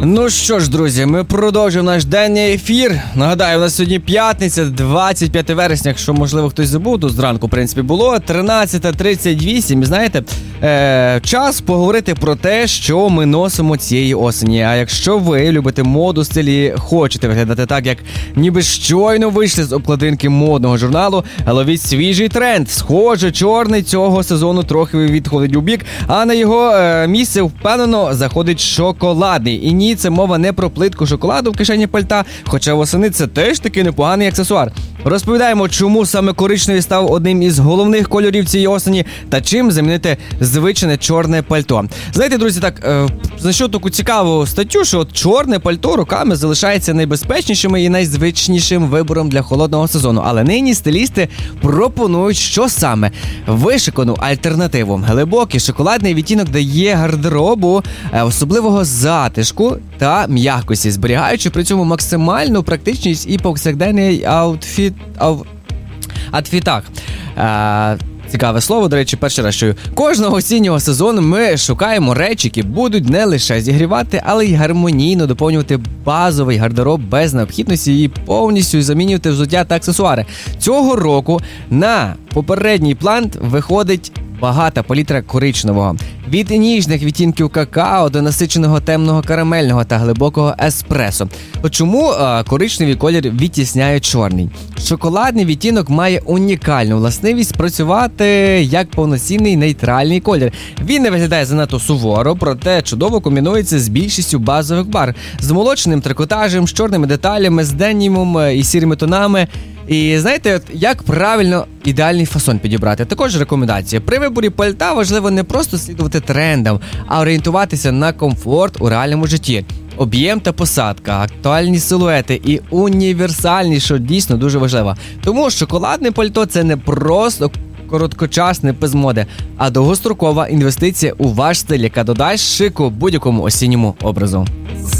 Ну що ж, друзі, ми продовжуємо наш денний ефір. Нагадаю, у нас сьогодні п'ятниця, 25 вересня, якщо, можливо, хтось забув, то зранку, в принципі, було 13:38. І знаєте, час поговорити про те, що ми носимо цієї осені. А якщо ви любите моду, стилі, хочете виглядати так, як ніби щойно вийшли з обкладинки модного журналу, ловіть свіжий тренд. Схоже, чорний цього сезону трохи відходить у бік, а на його місце впевнено заходить шоколадний. І ні, це мова не про плитку шоколаду в кишені пальта, хоча восени це теж такий непоганий аксесуар. Розповідаємо, чому саме коричневий став одним із головних кольорів цієї осені та чим замінити звичне чорне пальто. Знаєте, друзі, так, знайшов таку цікаву статтю, що чорне пальто роками залишається найбезпечнішим і найзвичнішим вибором для холодного сезону. Але нині стилісти пропонують, що саме? Вишикану альтернативу. Глибокий шоколадний відтінок дає гардеробу особливого затишку та м'якості, зберігаючи при цьому максимальну практичність і повсякденний аутфітах. Цікаве слово, до речі, перший раз чую. Кожного осіннього сезону ми шукаємо речі, які будуть не лише зігрівати, але й гармонійно доповнювати базовий гардероб без необхідності і повністю замінювати взуття та аксесуари. Цього року на попередній план виходить багата палітра коричневого. Від ніжних відтінків какао до насиченого темного карамельного та глибокого еспресо. От чому коричневий колір відтісняє чорний? Шоколадний відтінок має унікальну властивість працювати як повноцінний нейтральний колір. Він не виглядає занадто суворо, проте чудово комбінується з більшістю базових бар. З молочним трикотажем, з чорними деталями, з денімом і сірими тонами. І знаєте, як правильно ідеальний фасон підібрати? Також рекомендація. При виборі пальта важливо не просто слідувати трендам, а орієнтуватися на комфорт у реальному житті. Об'єм та посадка, актуальні силуети і універсальність, що дійсно дуже важливо. Тому шоколадне пальто – це не просто короткочасне без моди, а довгострокова інвестиція у ваш стиль, яка додасть шику будь-якому осінньому образу.